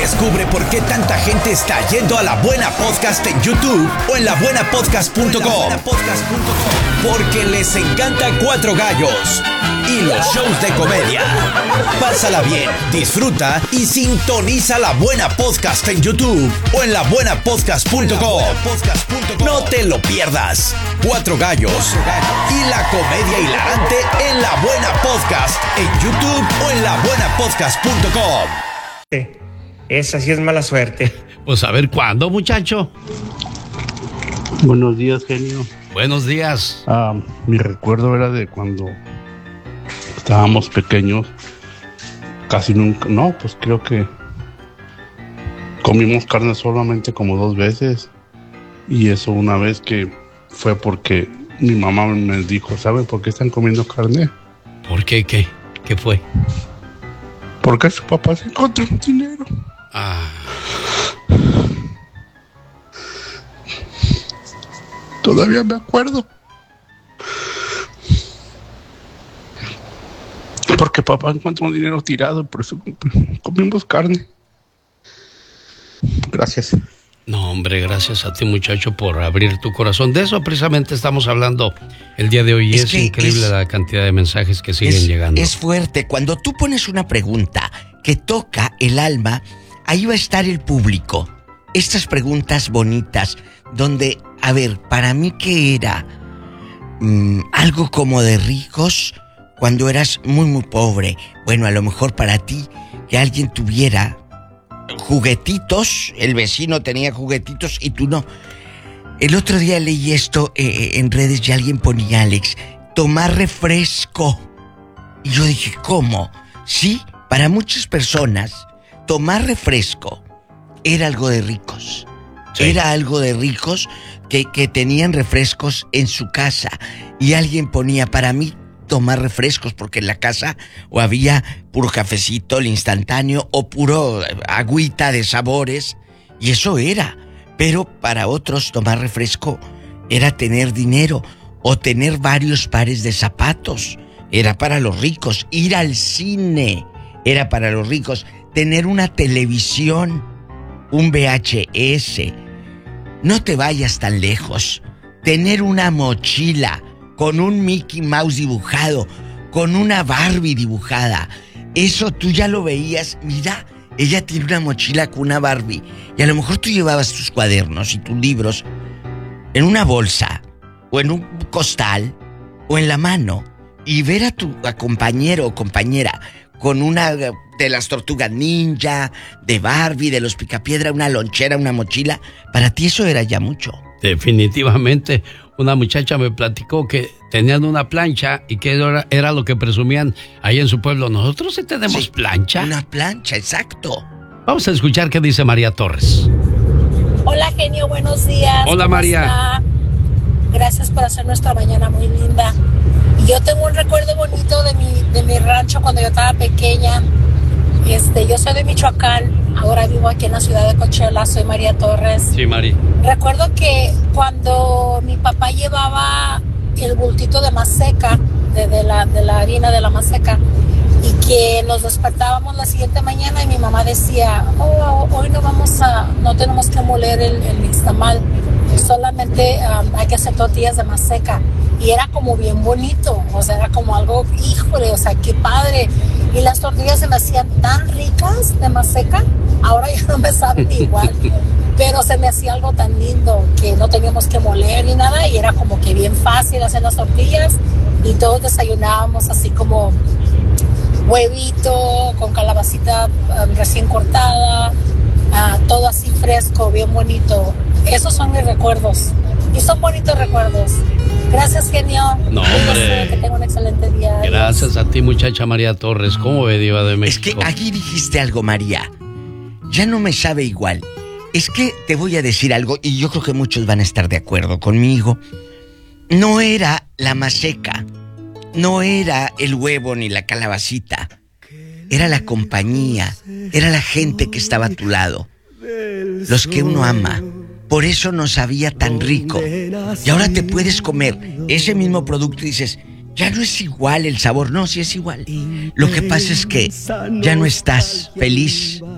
Descubre por qué tanta gente está yendo a La Buena Podcast en YouTube o en labuenapodcast.com. Porque les encanta Cuatro Gallos y los shows de comedia. Pásala bien, disfruta y sintoniza La Buena Podcast en YouTube o en labuenapodcast.com. No te lo pierdas. Cuatro Gallos y la comedia hilarante en La Buena Podcast en YouTube o en labuenapodcast.com. Esa sí es mala suerte. Pues a ver cuándo, muchacho. Buenos días, genio. Buenos días. Mi recuerdo era de cuando estábamos pequeños. Casi nunca, no, pues creo que comimos carne solamente como 2 veces. Y eso una vez que fue porque mi mamá me dijo, ¿saben por qué están comiendo carne? ¿Por qué? ¿Qué fue? Porque su papá se encontró un dinero. Todavía me acuerdo. Porque papá encontró un dinero tirado, por eso comimos carne. Gracias. No, hombre, gracias a ti, muchacho, por abrir tu corazón. De eso precisamente estamos hablando el día de hoy. Es increíble la cantidad de mensajes que siguen llegando. Es fuerte. Cuando tú pones una pregunta que toca el alma, ahí va a estar el público. Estas preguntas bonitas, donde, a ver, para mí, ¿qué era? Algo como de ricos cuando eras muy, muy pobre. Bueno, a lo mejor para ti, que alguien tuviera juguetitos, el vecino tenía juguetitos y tú no. El otro día leí esto en redes y alguien ponía, Alex, tomar refresco. Y yo dije, ¿cómo? Sí, para muchas personas, tomar refresco era algo de ricos. Sí. Era algo de ricos que tenían refrescos en su casa. Y alguien ponía, para mí, tomar refrescos, porque en la casa o había puro cafecito, el instantáneo, o puro agüita de sabores, y eso era. Pero para otros tomar refresco era tener dinero, o tener varios pares de zapatos. Era para los ricos. Ir al cine era para los ricos. Tener una televisión, un VHS. No te vayas tan lejos. Tener una mochila con un Mickey Mouse dibujado, con una Barbie dibujada. Eso tú ya lo veías. Mira, ella tiene una mochila con una Barbie. Y a lo mejor tú llevabas tus cuadernos y tus libros en una bolsa, o en un costal, o en la mano. Y ver a tu compañero o compañera con una de las Tortugas Ninja, de Barbie, de los Picapiedra, una lonchera, una mochila. Para ti eso era ya mucho. Definitivamente. Una muchacha me platicó que tenían una plancha y que era lo que presumían ahí en su pueblo. Nosotros sí tenemos plancha. Una plancha, exacto. Vamos a escuchar qué dice María Torres. Hola, genio, buenos días. Hola, María. Está? Gracias por hacer nuestra mañana muy linda. Y yo tengo un recuerdo bonito de mi rancho cuando yo estaba pequeña. Yo soy de Michoacán, ahora vivo aquí en la ciudad de Coachella, soy María Torres. Sí, Mari. Recuerdo que cuando mi papá llevaba el bultito de maseca, de la harina de la maseca, y que nos despertábamos la siguiente mañana y mi mamá decía, hoy no tenemos que moler el nixtamal, solamente hay que hacer tortillas de maseca. Y era como bien bonito, o sea, era como algo, híjole, o sea, qué padre. Y las tortillas se me hacían tan ricas de maseca, ahora ya no me saben igual, pero se me hacía algo tan lindo que no teníamos que moler ni nada, y era como que bien fácil hacer las tortillas, y todos desayunábamos así como huevito con calabacita recién cortada, todo así fresco, bien bonito. Esos son mis recuerdos, y son bonitos recuerdos. Gracias, genio. No, hombre. Que tenga un excelente día. Gracias a ti, muchacha María Torres. ¿Cómo ve, Diva de México? Es que aquí dijiste algo, María. Ya no me sabe igual. Es que te voy a decir algo, y yo creo que muchos van a estar de acuerdo conmigo. No era la maseca, no era el huevo ni la calabacita. Era la compañía, era la gente que estaba a tu lado. Los que uno ama. Por eso no sabía tan rico. Y ahora te puedes comer ese mismo producto y dices, ya no es igual el sabor. No, sí es igual. Lo que pasa es que ya no estás feliz